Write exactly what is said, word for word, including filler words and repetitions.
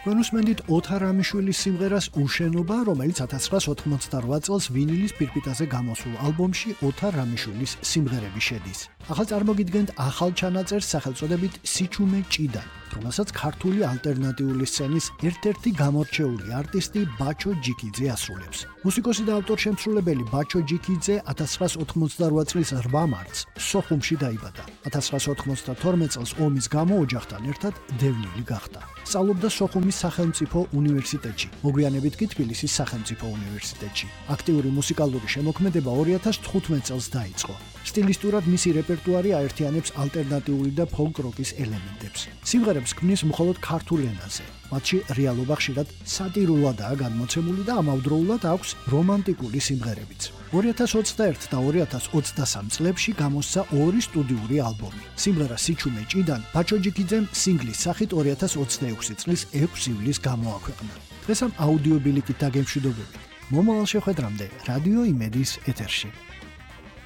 Თქვენ უსმენთ ოთარ რამიშვილის სიმღერას უშენობა, რომელიც ათასცხრაას ოთხმოცდარვა წელს ვინილის პირპიტაზე გამოსულ ალბომში ოთარ რამიშვილის სიმღერები შედის. ახლა წარმოგიდგენთ ახალ ჩანაწერს სახელწოდებით სიჩუმე ჭიდან, რომელსაც ქართული ალტერნატიული სცენის ერთ-ერთი გამორჩეული არტისტი ბაჩო ჯიქიძე ასრულებს. მუსიკოსი და ავტორ-შემსრულებელი ბაჩო ჯიქიძე ათასცხრაას ოთხმოცდარვა წლის რვა მარტს სოხუმში დაიბადა. ათასცხრაას ოთხმოცდათორმეტ წელს ომის გამო ოჯახთან ერთად დევნილი გახდა. სწავლობდა სოხუმის სახელმწიფო უნივერსიტეტში, მოგვიანებით კი თბილისის სახელმწიფო უნივერსიტეტში. აქტიური მუსიკალური შემოქმედება ორი ათას თხუთმეტ წელს დაიწყო. სტილისტურად მისი რეპერტუარი აერთიანებს ალტერნატიული და ფოლკ როკის ელემენტებს. სიმღერებს ქმნის მხოლოდ ქართულ ენაზე. მათში რეალობა ხშირად სატირულადაა განმოცემული და ამავდროულად აქვს რომანტიკული სიმღერებიც. ორი ათას ოცდაერთ და ორი ათას ოცდასამ წლებში გამოსცა ორი სტუდიური ალბომი. სიმღერა სიჩუმე ჭიდან ბაჩო ჯიქიძემ სინგლის სახით ორი ათას ოცდაექვსი წლის ექვსი ივლისს გამოაქვეყნა. დღეს ამ აუდიო ბილიკით დაგემშვიდობებით. მომავალ შეხვედრამდე რადიო იმედის ეთერში.